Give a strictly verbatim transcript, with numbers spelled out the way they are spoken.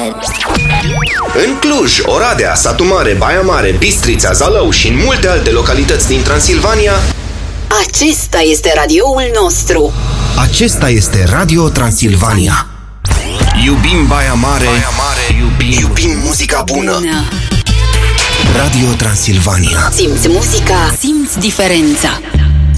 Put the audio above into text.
În Cluj, Oradea, Satu Mare, Baia Mare, Bistrița, Zalău și în multe alte localități din Transilvania, acesta este radioul nostru. Acesta este Radio Transilvania. Iubim Baia Mare, Baia Mare, iubim, iubim muzica bună. bună. Radio Transilvania. Simți muzica, simți diferența.